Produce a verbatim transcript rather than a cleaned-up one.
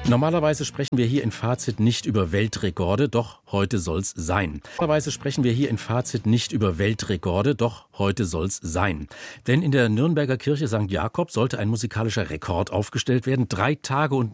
Normalerweise sprechen wir hier in Fazit nicht über Weltrekorde, doch heute soll's sein. Normalerweise sprechen wir hier in Fazit nicht über Weltrekorde, doch heute soll's sein. Denn in der Nürnberger Kirche Sankt Jakob sollte ein musikalischer Rekord aufgestellt werden. Drei Tage und